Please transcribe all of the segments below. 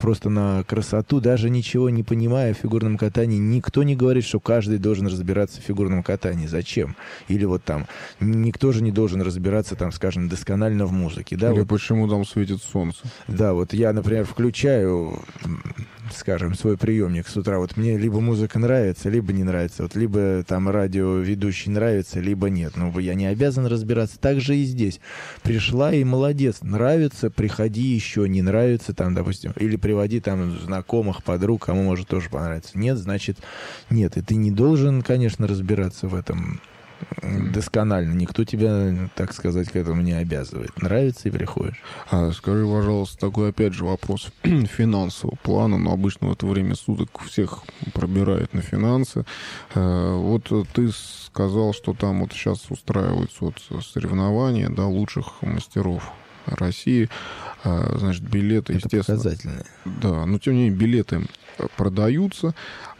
просто на красоту, даже ничего не понимая в фигурном катании. Никто не говорит, что каждый должен разбираться в фигурном катании. Зачем? Или вот там, никто же не должен разбираться, там, скажем, досконально в музыке. Да, Или вот, почему там светит солнце. да, вот я, например, включаю, скажем, свой приемник с утра. Вот мне либо музыка нравится, либо не нравится. Вот либо там радиоведущий нравится, либо нет. Но я не обязан разбираться. Так же и здесь. Пришла и молодец. Нравится, приходи еще. Не нравится, там, допустим, или приводи там знакомых, подруг, кому может тоже понравиться. Нет, значит, нет. И ты не должен, конечно, разбираться в этом досконально. Никто тебя, так сказать, к этому не обязывает. Нравится и приходишь. Скажи, пожалуйста, такой опять же вопрос финансового плана, но обычно в это время суток всех пробирает на финансы. Вот ты сказал, что там вот сейчас устраиваются вот соревнования, да, лучших мастеров России. Значит, билеты, Это естественно... показательные. Да, но тем не менее билеты продаются.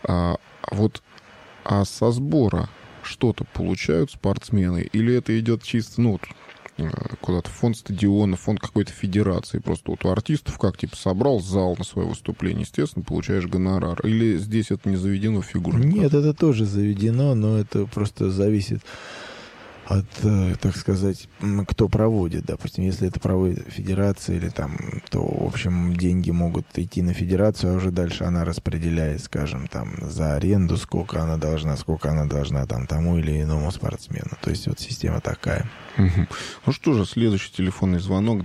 Со сбора что-то получают спортсмены? Или это идет чисто, ну, куда-то в фонд стадиона, в фонд какой-то федерации? Просто вот у артистов как, типа, собрал зал на свое выступление, естественно, получаешь гонорар. Или здесь это не заведено фигурно? Нет, это тоже заведено, но это просто зависит от, так сказать, кто проводит. Допустим, если это проводит федерация или там, то, в общем, деньги могут идти на федерацию, а уже дальше она распределяет, скажем, там, за аренду, сколько она должна там тому или иному спортсмену. То есть вот система такая. Угу. Ну что же, следующий телефонный звонок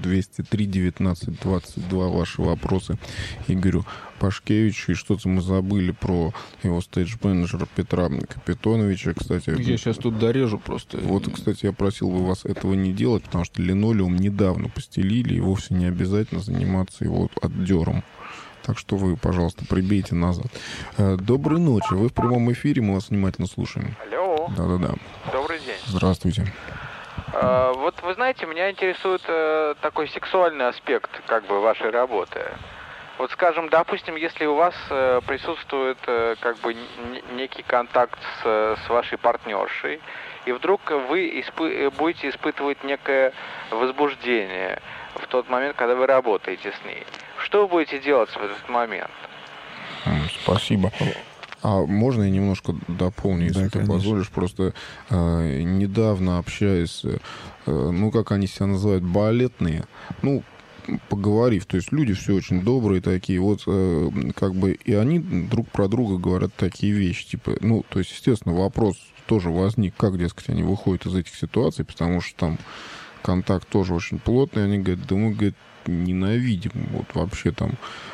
203-19-22. Ваши вопросы Игорю Пашкевичу. И что-то мы забыли про его стейдж-менеджера Петра Капитоновича. Кстати, я сейчас тут дорежу просто. Вот, кстати, я просил бы вас этого не делать, потому что линолеум недавно постелили, и вовсе не обязательно заниматься его отдером. Так что вы, пожалуйста, прибейте назад. Доброй ночи. Вы в прямом эфире, мы вас внимательно слушаем. Алло. Да-да-да. Добрый день. Здравствуйте. Вот вы знаете, меня интересует такой сексуальный аспект как бы вашей работы. Вот, скажем, допустим, если у вас присутствует как бы некий контакт с вашей партнершей, и вдруг вы будете испытывать некое возбуждение в тот момент, когда вы работаете с ней. Что вы будете делать в этот момент? Спасибо. А можно я немножко дополню, если да, ты конечно. позволишь? Просто недавно общаясь, ну, как они себя называют, балетные, ну, поговорив, то есть люди все очень добрые такие, вот как бы и они друг про друга говорят такие вещи, типа, ну, то есть, естественно, вопрос тоже возник, как, дескать, они выходят из этих ситуаций, потому что там контакт тоже очень плотный, они говорят, да мы, говорит, ненавидим, вот вообще там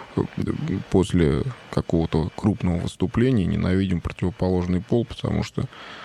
после какого-то крупного выступления ненавидим противоположный пол, потому что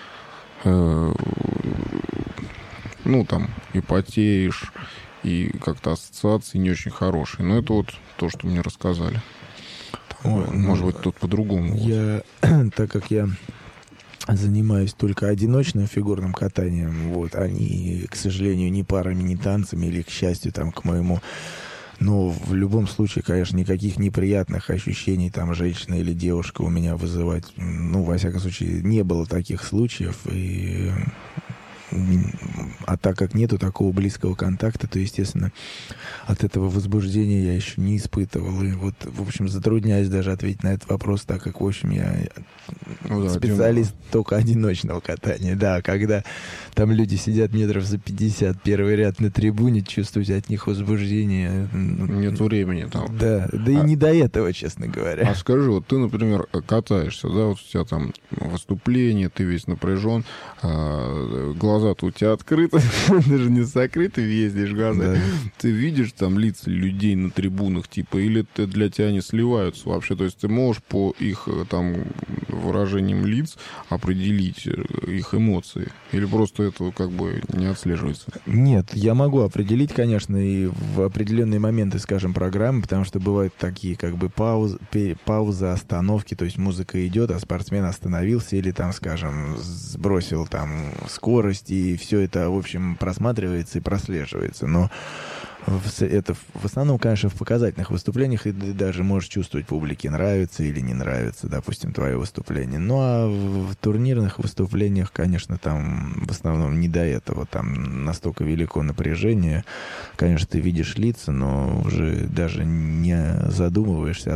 ну, там, и потеешь, и как-то ассоциации не очень хорошие. Но это вот то, что мне рассказали. Ой, может быть, тут по-другому. Так как я занимаюсь только одиночным фигурным катанием, вот, а не, к сожалению, ни парами, ни танцами, или, к счастью, там, к моему... Но в любом случае, конечно, никаких неприятных ощущений там женщина или девушка у меня вызывать, ну, во всяком случае, не было таких случаев. А так как нету такого близкого контакта, то, естественно, от этого возбуждения я еще не испытывал. И вот, в общем, затрудняюсь даже ответить на этот вопрос, так как, в общем, я специалист только одиночного катания. Да, когда там люди сидят метров за 50, первый ряд на трибуне, чувствовать от них возбуждение. Нет времени там. Да, да и не до этого, честно говоря. А скажи, вот ты, например, катаешься, да, вот у тебя там выступление, ты весь напряжен, глаза-то у тебя открыты, даже не закрыты, ездишь глаза. Да. Ты видишь там лица людей на трибунах, типа, или для тебя они сливаются вообще? То есть ты можешь по их там выражениям лиц определить их эмоции? Или просто это как бы не отслеживается? Нет, я могу определить, конечно, и в определенные моменты, скажем, программы, потому что бывают такие как бы паузы, остановки, то есть музыка идет, а спортсмен остановился или там, скажем, сбросил там скорость, и все это, в общем, просматривается и прослеживается. Но это в основном, конечно, в показательных выступлениях, и ты даже можешь чувствовать, публике нравится или не нравится, допустим, твое выступление. Ну, а в турнирных выступлениях, конечно, там в основном не до этого. Там настолько велико напряжение. Конечно, ты видишь лица, но уже даже не задумываешься